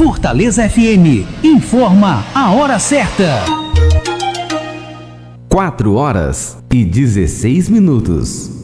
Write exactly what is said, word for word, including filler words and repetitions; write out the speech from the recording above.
Fortaleza F M informa a hora certa. quatro horas e dezesseis minutos.